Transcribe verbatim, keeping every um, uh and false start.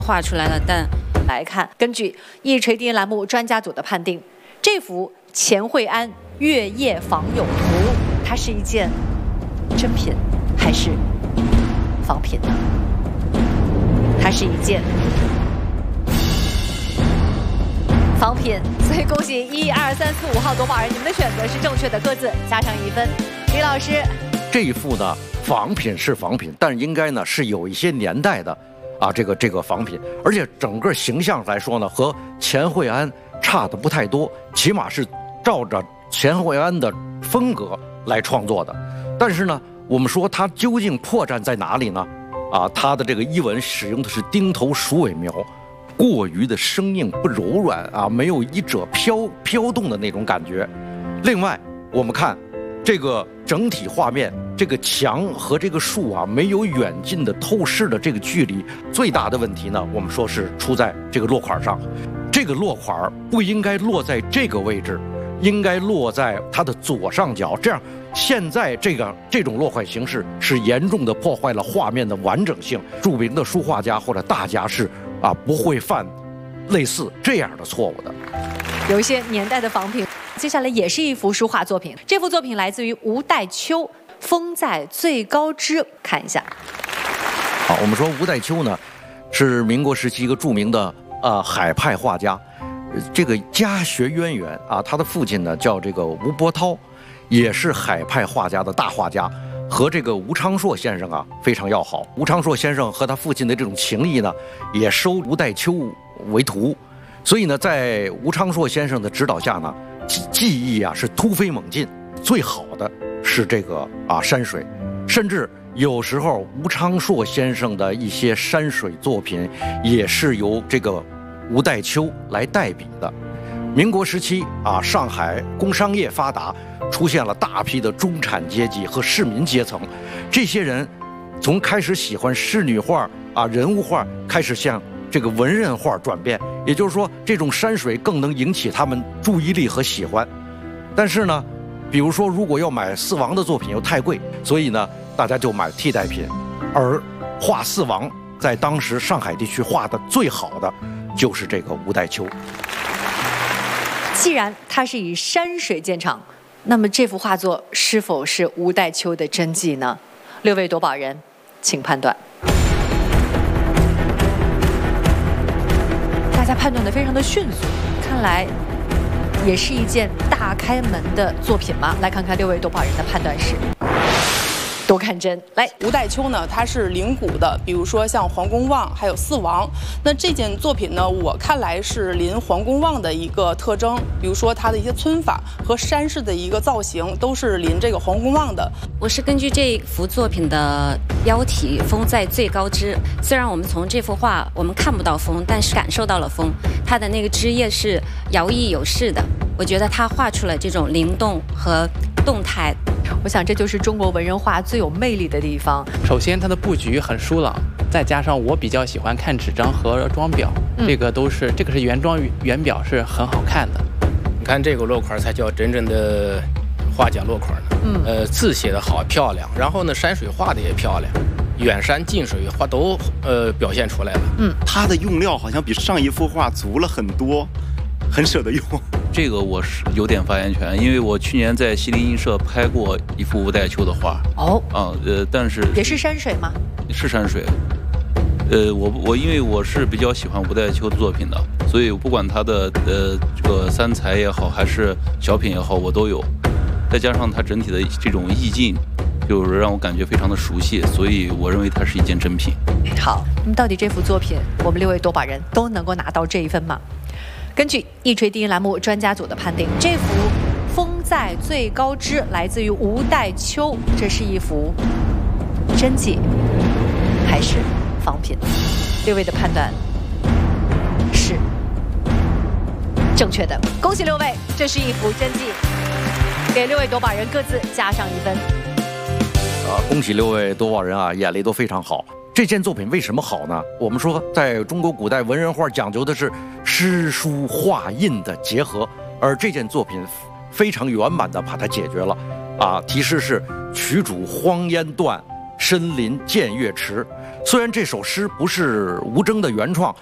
画出来了，但来看，根据一锤定音栏目专家组的判定，这幅钱惠安月夜访友图，它是一件真品还是仿品呢？它是一件仿品，所以恭喜一二三四五号夺宝人，你们的选择是正确的，各自加上一分。李老师， 这一幅呢，仿品是仿品，但是应该呢是有一些年代的啊，这个这个仿品，而且整个形象来说呢，和钱惠安差的不太多，起码是照着钱惠安的风格来创作的。但是呢，我们说它究竟破绽在哪里呢？啊，它的这个衣纹使用的是钉头鼠尾描，过于的生硬不柔软啊，没有衣褶飘飘动的那种感觉。另外，我们看这个整体画面，这个墙和这个树啊，没有远近的透视的这个距离。最大的问题呢，我们说是出在这个落款上。这个落款不应该落在这个位置，应该落在它的左上角。这样，现在这个这种落款形式是严重的破坏了画面的完整性。著名的书画家或者大家是啊不会犯类似这样的错误的。 有一些年代的仿品。接下来也是一幅书画作品，这幅作品来自于吴代秋，《风在最高枝》，看一下。 好，我们说吴代秋呢，是民国时期一个著名的呃海派画家，这个家学渊源啊，他的父亲呢叫这个吴伯涛，也是海派画家的大画家，和这个吴昌硕先生啊非常要好。吴昌硕先生和他父亲的这种情谊呢，也收吴代秋为徒，所以呢，在吴昌硕先生的指导下呢。技艺啊是突飞猛进，最好的是这个啊山水，甚至有时候吴昌硕先生的一些山水作品也是由这个吴代秋来代笔的。民国时期啊，上海工商业发达，出现了大批的中产阶级和市民阶层，这些人从开始喜欢仕女画啊人物画，开始向这个文人画转变，也就是说，这种山水更能引起他们注意力和喜欢。但是呢，比如说，如果要买四王的作品又太贵，所以呢，大家就买替代品。而画四王在当时上海地区画的最好的就是这个吴代秋。 既然它是以山水见长，那么这幅画作是否是吴代秋的真迹呢？六位夺宝人，请判断。大家判断得非常的迅速，看来也是一件大开门的作品吗？来看看六位夺宝人的判断是。多看真。来， 吴代秋呢，它是临古的，比如说像黄公望，还有四王。那这件作品呢，我看来是临黄公望的一个特征，比如说它的一些皴法和山势的一个造型，都是临这个黄公望的。 我是根据这幅作品的标题“风在最高枝”，虽然我们从这幅画我们看不到风，但是感受到了风，它的那个枝叶是摇曳有势的。我觉得它画出了这种灵动和动态。 我想这就是中国文人画最有魅力的地方。 首先，它的布局很疏朗，再加上我比较喜欢看纸张和装裱，嗯、这个都是这个是原装原表，是很好看的。 你看这个落款才叫真正的画家落款呢。嗯，呃，字写得好漂亮，然后呢，山水画的也漂亮，远山近水画都呃表现出来了。 嗯，它的用料好像比上一幅画足了很多，很舍得用。 这个我是有点发言权，因为我去年在西泠印社拍过一幅吴代秋的画。哦，啊，呃，但是也是山水吗？ 是山水。呃，我我因为我是比较喜欢吴代秋的作品的，所以不管他的呃这个三才也好，还是小品也好，我都有。再加上它整体的这种意境，就是让我感觉非常的熟悉，所以我认为它是一件真品。 好，那么到底这幅作品，我们六位夺宝人都能够拿到这一分吗？根据一锤定音栏目专家组的判定，这幅《风在最高枝》来自于吴代秋，这是一幅真迹还是仿品？六位的判断是正确的，恭喜六位，这是一幅真迹，给六位夺宝人各自加上一分。 啊，恭喜六位夺宝人啊，眼力都非常好。这件作品为什么好呢？我们说，在中国古代文人画讲究的是诗书画印的结合，而这件作品非常圆满地把它解决了。啊，题诗是“曲主荒烟断，深林见月迟”， 虽然这首诗不是吴征的原创，